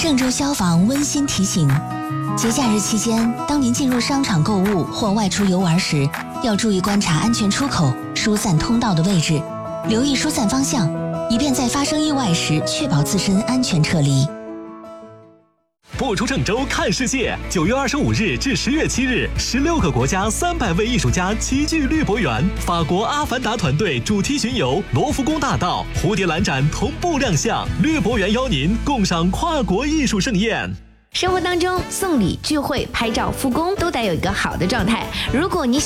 郑州消防温馨提醒：节假日期间，当您进入商场购物或外出游玩时，要注意观察安全出口、疏散通道的位置，留意疏散方向，以便在发生意外时确保自身安全撤离。 不出郑州看世界，9月25日至10月7日，16个国家300位艺术家齐聚绿博园，法国阿凡达团队主题巡游罗浮宫大道、蝴蝶兰展同步亮相，绿博园邀您共赏跨国艺术盛宴。 生活当中送礼、聚会、拍照、复工都得有一个好的状态。如果你